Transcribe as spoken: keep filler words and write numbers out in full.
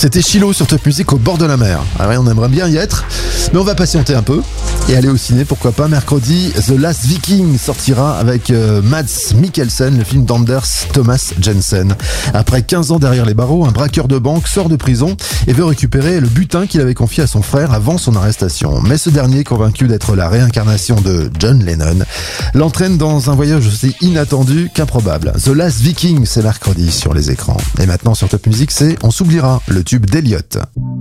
C'était Chilo sur Top Music au bord de la mer. Ah ouais, on aimerait bien y être, mais on va patienter un peu et aller au ciné, pourquoi pas. Mercredi, The Last Viking sortira avec euh, Mads Mikkelsen, le film d'Anders Thomas Jensen. Après quinze ans derrière les barreaux, un braqueur de banque sort de prison et veut récupérer le butin qu'il avait confié à son frère avant son arrestation. Mais ce dernier, convaincu d'être la réincarnation de John Lennon, l'entraîne dans un voyage aussi inattendu qu'improbable. The Last Viking, c'est mercredi sur les écrans. Et maintenant sur Top Music, c'est On s'oubliera, le tube d'Elliott.